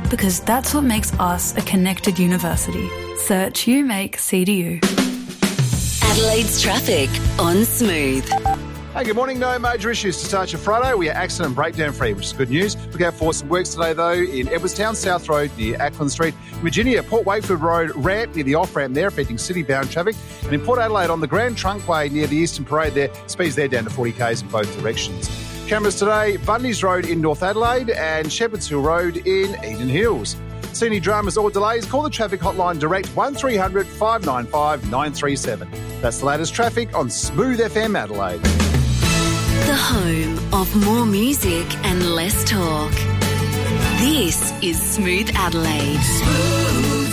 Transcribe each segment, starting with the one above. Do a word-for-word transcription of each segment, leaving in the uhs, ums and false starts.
because that's what makes us a connected university. Search U Make C D U. Adelaide's traffic on Smooth. Hey, good morning. No major issues to start your Friday. We are accident and breakdown free, which is good news. Look out for some works today, though, in Edwardstown, South Road near Ackland Street. Virginia, Port Wakefield Road ramp near the off-ramp there, affecting city-bound traffic. And in Port Adelaide, on the Grand Trunkway near the Eastern Parade there, speeds there down to forty kays in both directions. Cameras today, Bundy's Road in North Adelaide and Shepherds Hill Road in Eden Hills. See any dramas or delays, call the traffic hotline direct one three hundred five nine five nine three seven. That's the latest traffic on Smooth F M Adelaide. The home of more music and less talk. This is Smooth Adelaide. Smooth.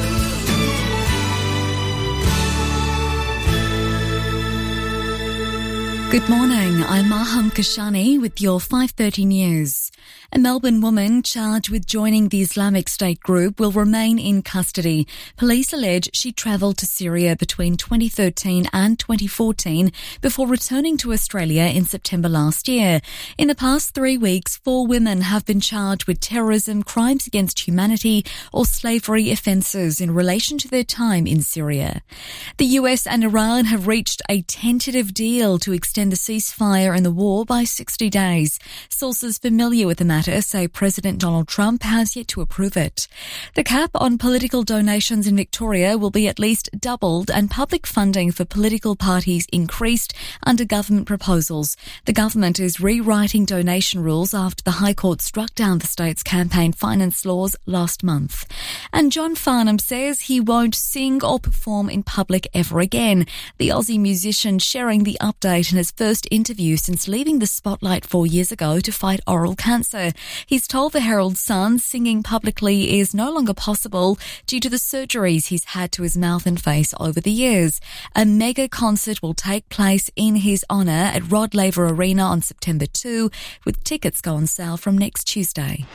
Good morning, I'm Maham Kashani with your five thirty news. A Melbourne woman charged with joining the Islamic State group will remain in custody. Police allege she travelled to Syria between twenty thirteen and twenty fourteen before returning to Australia in September last year. In the past three weeks, four women have been charged with terrorism, crimes against humanity or slavery offences in relation to their time in Syria. The U S and Iran have reached a tentative deal to extend the ceasefire in the war by sixty days. Sources familiar with the matter say President Donald Trump has yet to approve it. The cap on political donations in Victoria will be at least doubled and public funding for political parties increased under government proposals. The government is rewriting donation rules after the High Court struck down the state's campaign finance laws last month. And John Farnham says he won't sing or perform in public ever again. The Aussie musician sharing the update in his first interview since leaving the spotlight four years ago to fight oral cancer. He's told the Herald Sun singing publicly is no longer possible due to the surgeries he's had to his mouth and face over the years. A mega concert will take place in his honour at Rod Laver Arena on September second, with tickets go on sale from next Tuesday.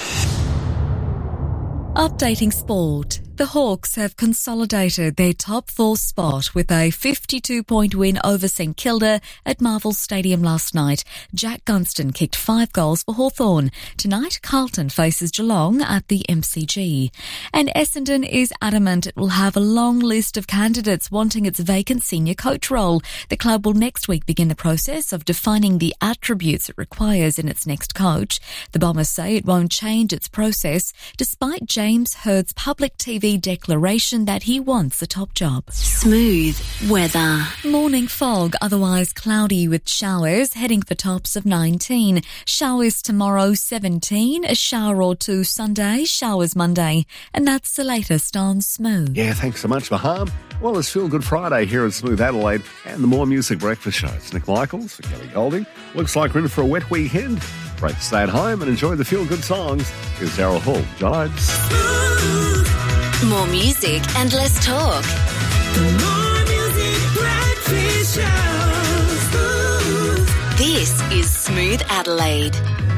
Updating sport. The Hawks have consolidated their top four spot with a fifty-two point win over St Kilda at Marvel Stadium last night. Jack Gunston kicked five goals for Hawthorn. Tonight, Carlton faces Geelong at the M C G. And Essendon is adamant it will have a long list of candidates wanting its vacant senior coach role. The club will next week begin the process of defining the attributes it requires in its next coach. The Bombers say it won't change its process despite James Hurd's public T V declaration that he wants a top job. Smooth weather. Morning fog, otherwise cloudy with showers, heading for tops of nineteen. Showers tomorrow, seventeen. A shower or two Sunday, showers Monday. And that's the latest on Smooth. Yeah, thanks so much, Maham. Well, it's Feel Good Friday here at Smooth Adelaide and the More Music Breakfast Show. It's Nick Michaels for Kelly Golding. Looks like we're in for a wet weekend. Great to stay at home and enjoy the Feel Good songs. Here's Daryl Hall, John Oates. More music and less talk. More music breakfast show. This is Smooth Adelaide.